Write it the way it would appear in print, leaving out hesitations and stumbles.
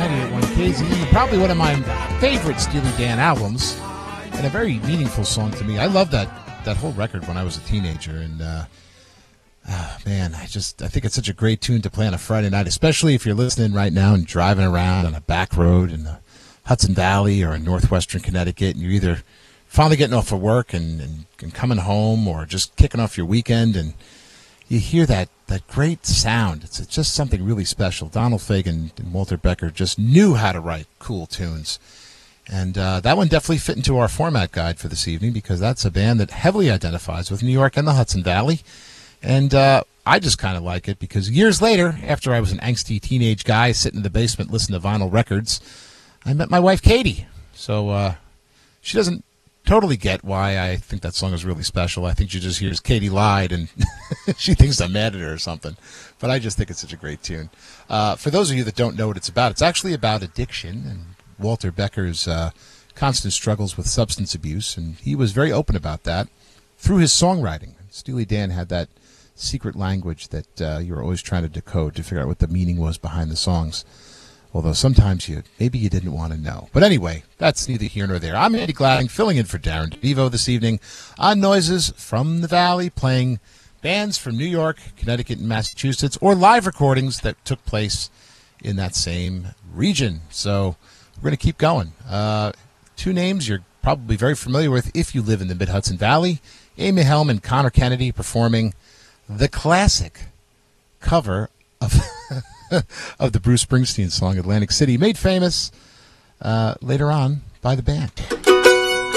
98.1 KZE, probably one of my favorite Steely Dan albums, and a very meaningful song to me. I loved that whole record when I was a teenager, and man, I think it's such a great tune to play on a Friday night, especially if you're listening right now and driving around on a back road in the Hudson Valley or in northwestern Connecticut, and you're either finally getting off of work and coming home, or just kicking off your weekend, and you hear that great sound. It's just something really special. Donald Fagen and Walter Becker just knew how to write cool tunes. And that one definitely fit into our format guide for this evening, because that's a band that heavily identifies with New York and the Hudson Valley. And I just kind of like it because years later, after I was an angsty teenage guy sitting in the basement listening to vinyl records, I met my wife, Katie. So she doesn't totally get why I think that song is really special. I think she just hears Katie lied and she thinks I'm mad at her or something. But I just think it's such a great tune. For those of you that don't know what it's actually about addiction and Walter Becker's constant struggles with substance abuse. And he was very open about that through his songwriting. Steely Dan had that secret language that you were always trying to decode to figure out what the meaning was behind the songs. Although sometimes maybe you didn't want to know. But anyway, that's neither here nor there. I'm Andy Gladding, filling in for Darren DeVivo this evening on Noises from the Valley, playing bands from New York, Connecticut, and Massachusetts, or live recordings that took place in that same region. So we're going to keep going. Two names you're probably very familiar with if you live in the Mid-Hudson Valley. Amy Helm and Connor Kennedy performing the classic cover of of the Bruce Springsteen song Atlantic City, made famous later on by the band.